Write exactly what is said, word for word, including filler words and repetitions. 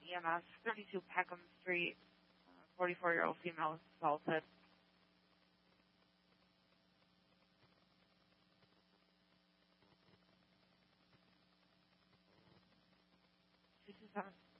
E M S, thirty-two Peckham Street, forty-four-year-old female assaulted. two two seven.